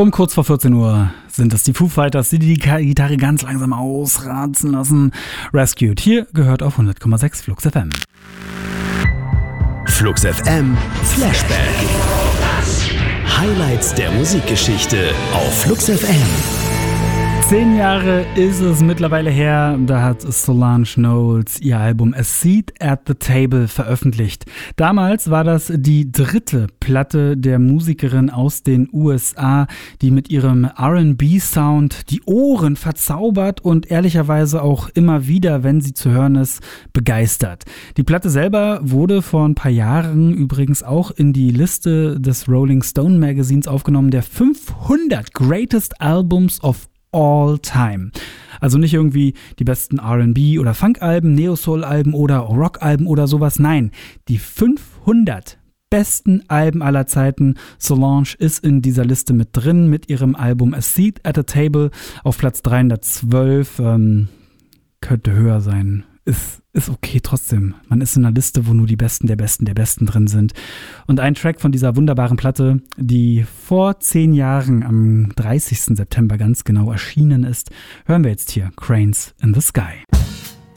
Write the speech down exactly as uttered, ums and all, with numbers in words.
Um kurz vor vierzehn Uhr sind es die Foo Fighters, die die Gitarre ganz langsam ausratzen lassen. Rescued. Hier gehört auf hundert Komma sechs Flux F M. Flux F M Flashback. Highlights der Musikgeschichte auf Flux F M. Zehn Jahre ist es mittlerweile her, da hat Solange Knowles ihr Album A Seat at the Table veröffentlicht. Damals war das die dritte Platte der Musikerin aus den U S A, die mit ihrem R and B-Sound die Ohren verzaubert und ehrlicherweise auch immer wieder, wenn sie zu hören ist, begeistert. Die Platte selber wurde vor ein paar Jahren übrigens auch in die Liste des Rolling Stone Magazins aufgenommen, der fünfhundert Greatest Albums of All Time. Also nicht irgendwie die besten R and B oder Funk-Alben, Neo-Soul-Alben oder Rock-Alben oder sowas. Nein, die fünfhundert besten Alben aller Zeiten. Solange ist in dieser Liste mit drin mit ihrem Album A Seat at the Table auf Platz dreihundertzwölf. Ähm, könnte höher sein. Ist, ist okay trotzdem. Man ist in einer Liste, wo nur die Besten der Besten der Besten drin sind. Und ein Track von dieser wunderbaren Platte, die vor zehn Jahren am dreißigsten September ganz genau erschienen ist, hören wir jetzt hier. Cranes in the Sky.